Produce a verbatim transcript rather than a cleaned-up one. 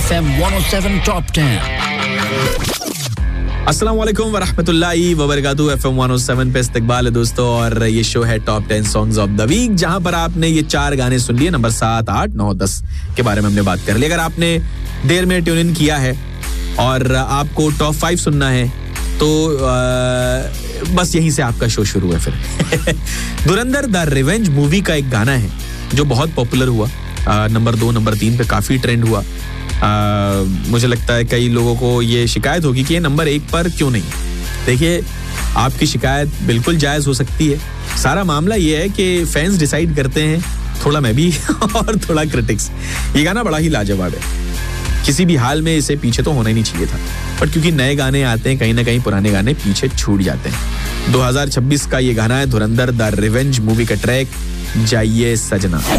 F M one O seven top ten. अस्सलाम वालेकुम वरहमतुल्लाहि वबरकातुहू। F M one O seven पे इस्तकबाल है दोस्तों, और ये शो है top ten songs of the week, जहां पर आपने ये चार गाने सुन लिए। नंबर सात, आठ, नौ, दस के बारे में हमने बात कर ली। अगर आपने देर में ट्यून इन किया है और आपको टॉप फाइव सुनना है तो आ, बस यहीं से आपका शो शुरू है फिर। धुरंधर द रिवेंज मूवी का एक गाना है जो बहुत पॉपुलर हुआ, आ, नंबर दो नंबर तीन पे काफी ट्रेंड हुआ। आ, मुझे लगता है कई लोगों को ये शिकायत होगी कि ये नंबर एक पर क्यों नहीं। देखिए, आपकी शिकायत बिल्कुल जायज हो सकती है। सारा मामला ये है कि फैंस डिसाइड करते हैं, थोड़ा मैं भी और थोड़ा क्रिटिक्स। ये गाना बड़ा ही लाजवाब है, किसी भी हाल में इसे पीछे तो होना ही नहीं चाहिए था, बट क्योंकि नए गाने आते हैं, कहीं ना कहीं पुराने गाने पीछे छूट जाते हैं। दो हज़ार छब्बीस का ये गाना है धुरंधर द रिवेंज मूवी का ट्रैक, जाइए सजना।